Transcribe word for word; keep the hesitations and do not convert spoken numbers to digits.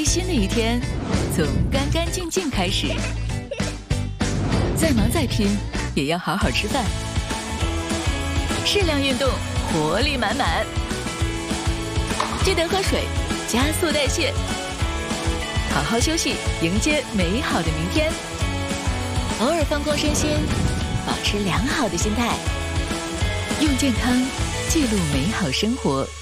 开心的一天从干干净净开始。再忙再拼，也要好好吃饭，适量运动，活力满满。记得喝水，加速代谢。好好休息，迎接美好的明天。偶尔放空身心，保持良好的心态，用健康记录美好生活。